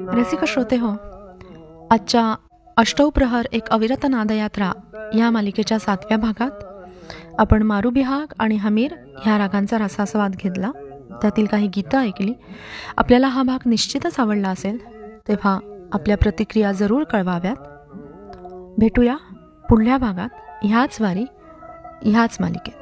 रसिक श्रोते हो, आजच्या अष्टौप्रहर एक अविरत नादयात्रा या मालिकेच्या 7व्या भागात आपण मारू बिहाग आणि हमीर ह्या रागांचा रसास्वाद घेतला. त्यातील काही गीतं ऐकली. आपल्याला हा भाग निश्चितच आवडला असेल, तेव्हा आपल्या प्रतिक्रिया जरूर कळवाव्यात. भेटूया पुढल्या भागात ह्याच वारी ह्याच मालिकेत.